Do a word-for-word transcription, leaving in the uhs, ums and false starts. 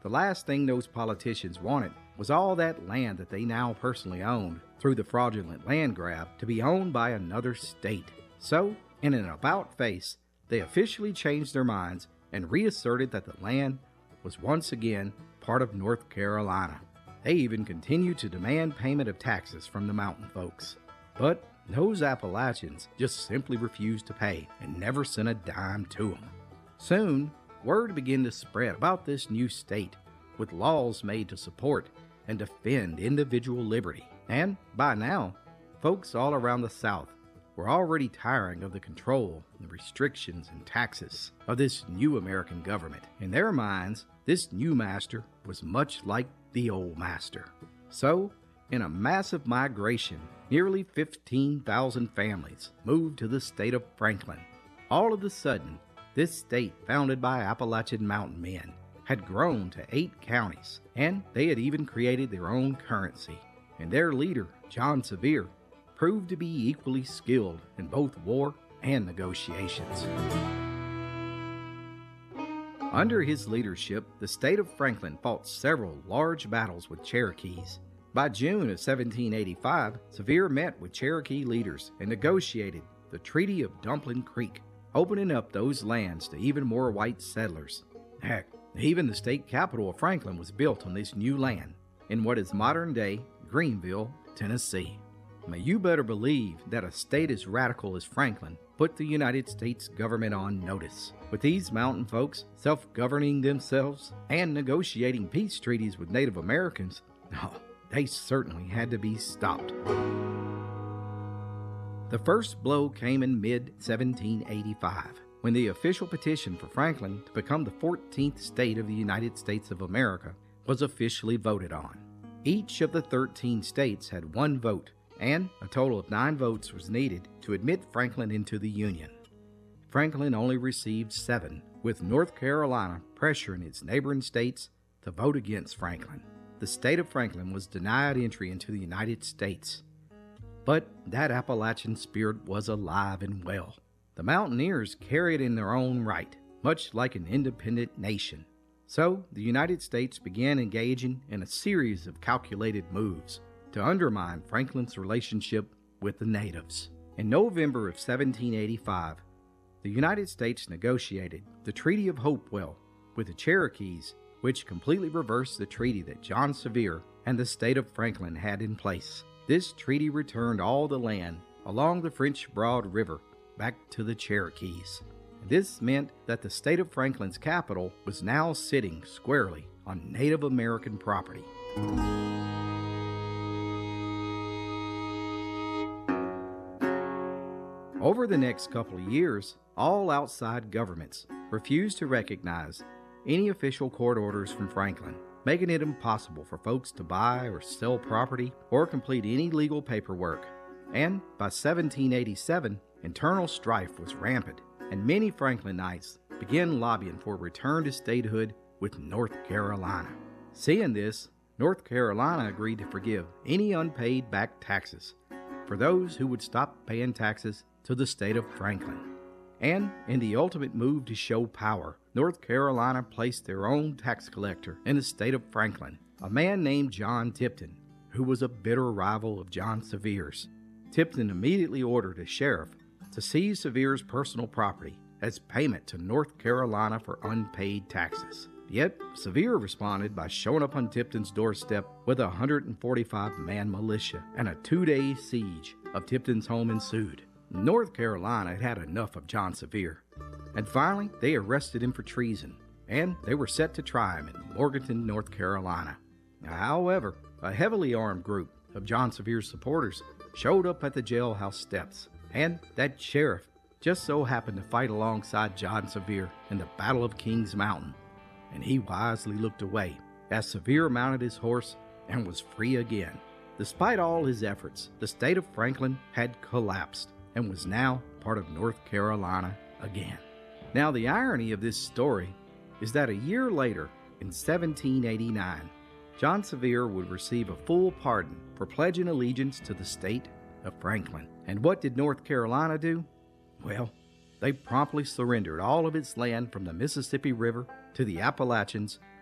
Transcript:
The last thing those politicians wanted was all that land that they now personally owned through the fraudulent land grab to be owned by another state. So, in an about-face, they officially changed their minds and reasserted that the land was once again part of North Carolina. They even continued to demand payment of taxes from the mountain folks. But those Appalachians just simply refused to pay and never sent a dime to them. Soon, word began to spread about this new state, with laws made to support and defend individual liberty. And by now, folks all around the South were already tiring of the control, the restrictions, and taxes of this new American government. In their minds, this new master was much like the old master. So, in a massive migration, nearly fifteen thousand families moved to the state of Franklin. All of a sudden, this state, founded by Appalachian mountain men, had grown to eight counties, and they had even created their own currency. And their leader, John Sevier, proved to be equally skilled in both war and negotiations. Under his leadership, the state of Franklin fought several large battles with Cherokees. By June of seventeen eighty-five, Sevier met with Cherokee leaders and negotiated the Treaty of Dumpling Creek, opening up those lands to even more white settlers. Heck, even the state capital of Franklin was built on this new land, in what is modern-day Greeneville, Tennessee. Now, you better believe that a state as radical as Franklin put the United States government on notice. With these mountain folks self-governing themselves and negotiating peace treaties with Native Americans, oh, they certainly had to be stopped. The first blow came in mid seventeen eighty-five, when the official petition for Franklin to become the fourteenth state of the United States of America was officially voted on. Each of the thirteen states had one vote, and a total of nine votes was needed to admit Franklin into the Union. Franklin only received seven, with North Carolina pressuring its neighboring states to vote against Franklin. The state of Franklin was denied entry into the United States. But that Appalachian spirit was alive and well. The mountaineers carried in their own right, much like an independent nation. So the United States began engaging in a series of calculated moves to undermine Franklin's relationship with the natives. In November of seventeen eighty-five, the United States negotiated the Treaty of Hopewell with the Cherokees, which completely reversed the treaty that John Sevier and the state of Franklin had in place. This treaty returned all the land along the French Broad River back to the Cherokees. This meant that the state of Franklin's capital was now sitting squarely on Native American property. Over the next couple of years, all outside governments refused to recognize any official court orders from Franklin, making it impossible for folks to buy or sell property or complete any legal paperwork. And by seventeen eighty-seven, internal strife was rampant, and many Franklinites began lobbying for a return to statehood with North Carolina. Seeing this, North Carolina agreed to forgive any unpaid back taxes for those who would stop paying taxes to the state of Franklin. And in the ultimate move to show power, North Carolina placed their own tax collector in the state of Franklin, a man named John Tipton, who was a bitter rival of John Sevier's. Tipton immediately ordered a sheriff to seize Sevier's personal property as payment to North Carolina for unpaid taxes. Yet, Sevier responded by showing up on Tipton's doorstep with a one hundred forty-five man militia, and a two-day siege of Tipton's home ensued. North Carolina had had enough of John Sevier, and finally they arrested him for treason, and they were set to try him in Morganton, North Carolina. However, a heavily armed group of John Sevier's supporters showed up at the jailhouse steps, and that sheriff just so happened to fight alongside John Sevier in the Battle of Kings Mountain, and he wisely looked away as Sevier mounted his horse and was free again. Despite all his efforts, the state of Franklin had collapsed and was now part of North Carolina again. Now, the irony of this story is that a year later, in seventeen eighty-nine, John Sevier would receive a full pardon for pledging allegiance to the state of Franklin. And what did North Carolina do? Well, they promptly surrendered all of its land from the Mississippi River to the Appalachians